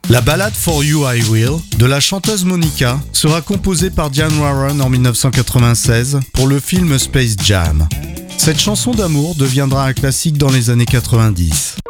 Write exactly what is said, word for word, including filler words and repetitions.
La ballade For You I Will de la chanteuse Monica sera composée par Diane Warren en dix-neuf cent quatre-vingt-seize pour le film Space Jam. Cette chanson d'amour deviendra un classique dans les années quatre-vingt-dix.